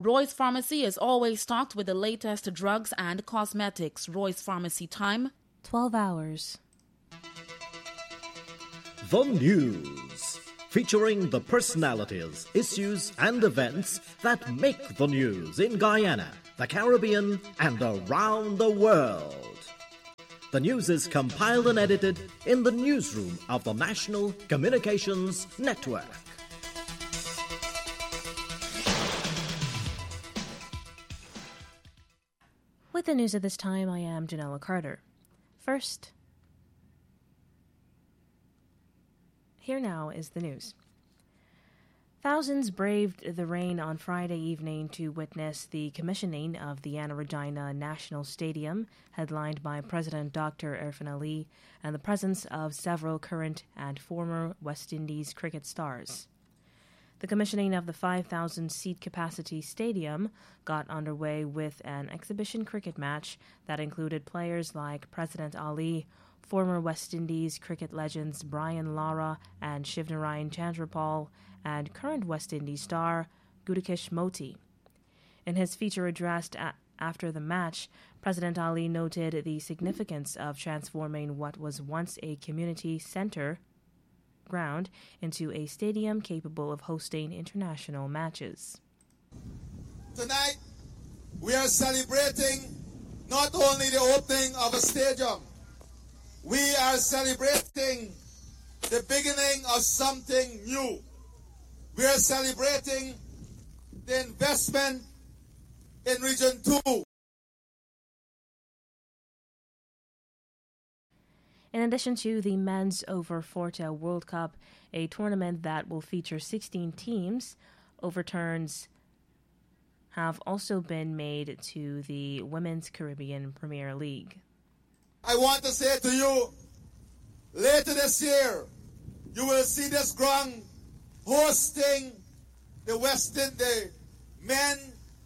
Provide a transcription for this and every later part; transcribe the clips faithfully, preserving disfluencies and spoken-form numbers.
Roy's Pharmacy is always stocked with the latest drugs and cosmetics. Roy's Pharmacy time, twelve hours. The News, featuring the personalities, issues and events that make the news in Guyana, the Caribbean and around the world. The news is compiled and edited in the newsroom of the National Communications Network. With the news at this time, I am Janella Carter. First, here now is the news. Thousands braved the rain on Friday evening to witness the commissioning of the Anna Regina National Stadium, headlined by President Doctor Irfaan Ali, and the presence of several current and former West Indies cricket stars. The commissioning of the five thousand seat capacity stadium got underway with an exhibition cricket match that included players like President Ali, former West Indies cricket legends Brian Lara and Shivnarayan Chandrapal, and current West Indies star Gudakesh Moti. In his feature address a- after the match, President Ali noted the significance of transforming what was once a community center ground into a stadium capable of hosting international matches. Tonight, we are celebrating not only the opening of a stadium, we are celebrating the beginning of something new. We are celebrating the investment in Region two. In addition to the Men's Over forty World Cup, a tournament that will feature sixteen teams, overturns have also been made to the Women's Caribbean Premier League. I want to say to you, later this year, you will see this ground hosting the West Indies Men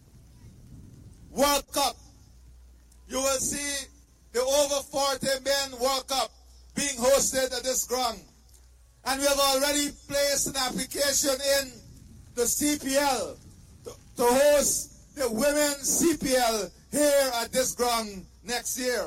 World Cup. You will see the over forty Men World Cup being hosted at this ground. And we have already placed an application in the C P L to, to host the Women's C P L here at this ground next year.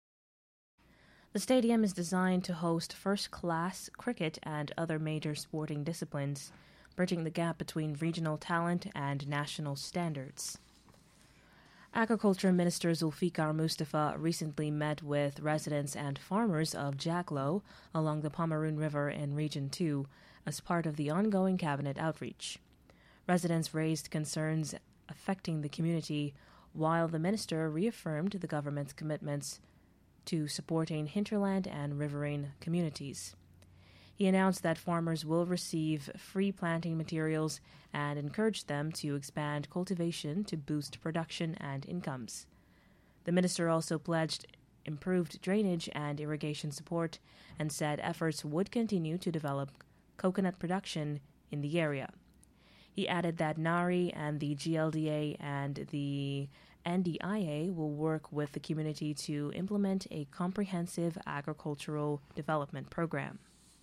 The stadium is designed to host first-class cricket and other major sporting disciplines, bridging the gap between regional talent and national standards. Agriculture Minister Zulfikar Mustafa recently met with residents and farmers of Jacklow along the Pomeroon River in Region two as part of the ongoing cabinet outreach. Residents raised concerns affecting the community, while the minister reaffirmed the government's commitments to supporting hinterland and riverine communities. He announced that farmers will receive free planting materials and encouraged them to expand cultivation to boost production and incomes. The minister also pledged improved drainage and irrigation support and said efforts would continue to develop coconut production in the area. He added that NARI and the G L D A and the N D I A will work with the community to implement a comprehensive agricultural development program.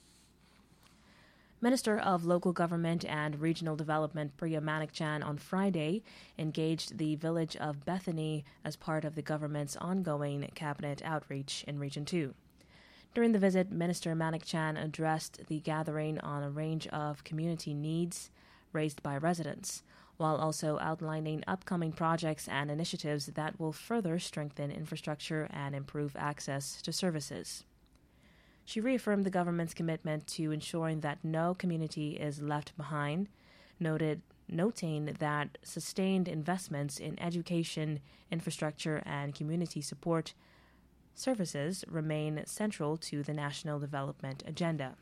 Minister of Local Government and Regional Development Priya Manikchan on Friday engaged the village of Bethany as part of the government's ongoing cabinet outreach in Region two. During the visit, Minister Manikchan addressed the gathering on a range of community needs raised by residents, while also outlining upcoming projects and initiatives that will further strengthen infrastructure and improve access to services. She reaffirmed the government's commitment to ensuring that no community is left behind, noted, noting that sustained investments in education, infrastructure, and community support services remain central to the national development agenda.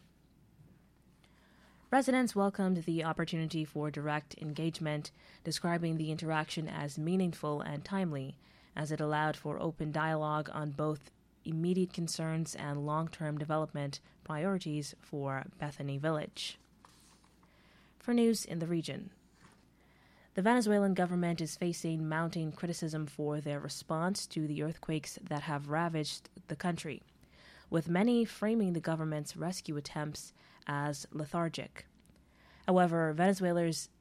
Residents welcomed the opportunity for direct engagement, describing the interaction as meaningful and timely, as it allowed for open dialogue on both immediate concerns and long-term development priorities for Bethany Village. For news in the region, the Venezuelan government is facing mounting criticism for their response to the earthquakes that have ravaged the country, with many framing the government's rescue attempts as lethargic. However, Venezuela's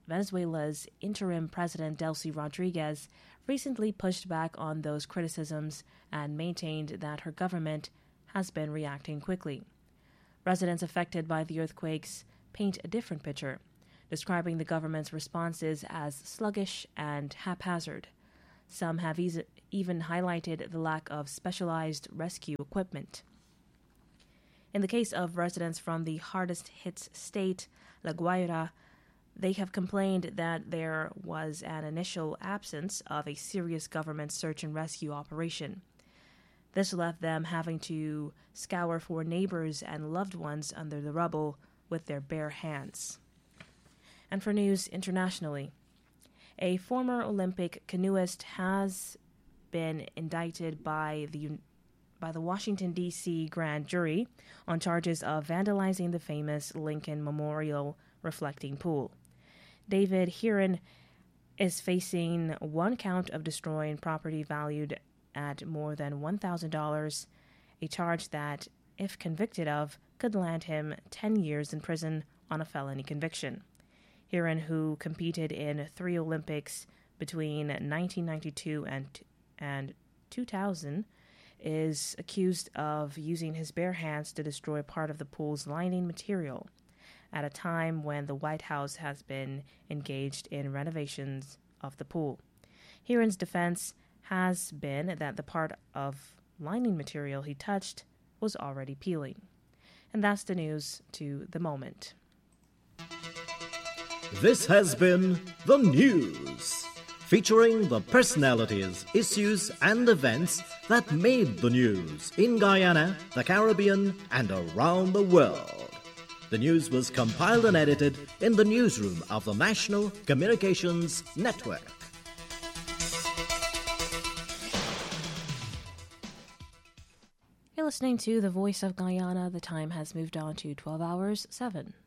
Venezuela's interim president Delcy Rodriguez recently pushed back on those criticisms and maintained that her government has been reacting quickly. Residents affected by the earthquakes paint a different picture, describing the government's responses as sluggish and haphazard. Some have e- even highlighted the lack of specialized rescue equipment. In the case of residents from the hardest-hit state, La Guaira, they have complained that there was an initial absence of a serious government search and rescue operation. This left them having to scour for neighbors and loved ones under the rubble with their bare hands. And for news internationally, a former Olympic canoeist has been indicted by the by the Washington, D C grand jury on charges of vandalizing the famous Lincoln Memorial reflecting pool. David Heron is facing one count of destroying property valued at more than one thousand dollars, a charge that, if convicted of, could land him ten years in prison on a felony conviction. Heron, who competed in three Olympics between nineteen ninety-two and, and two thousand, is accused of using his bare hands to destroy part of the pool's lining material at a time when the White House has been engaged in renovations of the pool. Heron's defense has been that the part of lining material he touched was already peeling. And that's the news to the moment. This has been The News, featuring the personalities, issues, and events that made the news in Guyana, the Caribbean, and around the world. The news was compiled and edited in the newsroom of the National Communications Network. You're listening to The Voice of Guyana. The time has moved on to twelve hours, seven.